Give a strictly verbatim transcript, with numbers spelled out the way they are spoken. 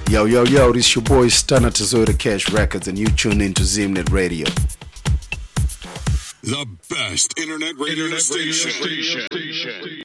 Yo, yo, yo, this your boy Stunner Tezoda Cash Records, and you tune into Zimnet Radio. The best internet radio, internet radio station. station.